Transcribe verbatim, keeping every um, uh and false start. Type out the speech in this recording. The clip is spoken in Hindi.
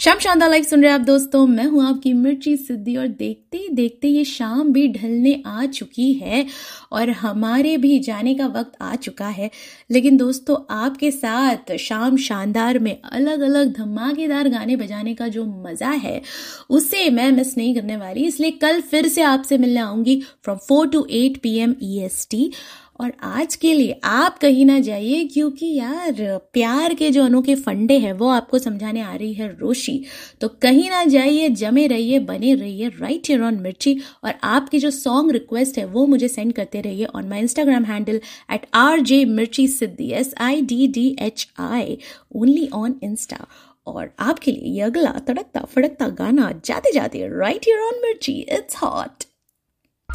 शाम शानदार लाइव सुन रहे हैं आप दोस्तों। मैं हूं आपकी मिर्ची सिद्धि और देखते ही देखते ये शाम भी ढलने आ चुकी है और हमारे भी जाने का वक्त आ चुका है। लेकिन दोस्तों, आपके साथ शाम शानदार में अलग अलग धमाकेदार गाने बजाने का जो मजा है उसे मैं मिस नहीं करने वाली, इसलिए कल फिर से आपसे मिलने आऊंगी from four to eight P M E S T. और आज के लिए आप कहीं ना जाइए, क्योंकि यार प्यार के जो अनोखे फंडे हैं वो आपको समझाने आ रही है रोशी। तो कहीं ना जाइए, जमे रहिए, बने रहिए राइट हियर ऑन मिर्ची। और आपकी जो सॉन्ग रिक्वेस्ट है वो मुझे सेंड करते रहिए on my Instagram handle at R J मिर्ची सिद्धि, S I D D H I, only on Insta. और आपके लिए ये अगला तड़कता फड़कता गाना जाते जाते राइट हियर ऑन मिर्ची, इट्स हॉट।